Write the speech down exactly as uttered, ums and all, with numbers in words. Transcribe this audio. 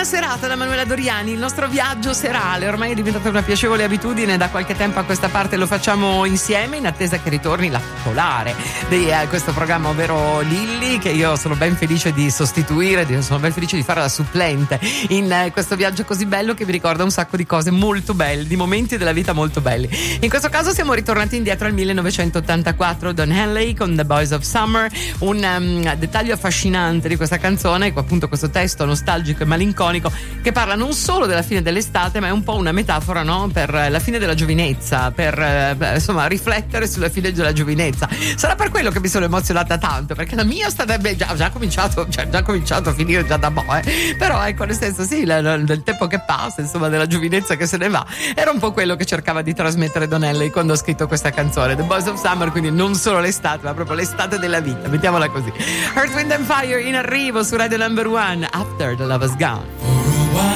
serata da Manuela Doriani, il nostro viaggio serale ormai è diventata una piacevole abitudine, da qualche tempo a questa parte lo facciamo insieme in attesa che ritorni la titolare di eh, questo programma, ovvero Lilli, che io sono ben felice di sostituire, sono ben felice di fare la supplente in eh, questo viaggio così bello che mi ricorda un sacco di cose molto belle, di momenti della vita molto belli. In questo caso siamo ritornati indietro al millenovecentottantaquattro, Don Henley con The Boys of Summer. Un um, dettaglio affascinante di questa canzone, appunto questo testo nostalgico e malinconico che parla non solo della fine dell'estate, ma è un po' una metafora, no? Per la fine della giovinezza, per eh, insomma riflettere sulla fine della giovinezza. Sarà per quello che mi sono emozionata tanto, perché la mia sta beh, già, già cominciato cioè, già cominciato a finire già da boh, eh. Però ecco, nel senso sì, del tempo che passa, insomma, della giovinezza che se ne va, era un po' quello che cercava di trasmettere Don Henley quando ha scritto questa canzone, The Boys of Summer, quindi non solo l'estate, ma proprio l'estate della vita, mettiamola così. Earth, Wind and Fire in arrivo su Radio Number One, After the Love Is Gone.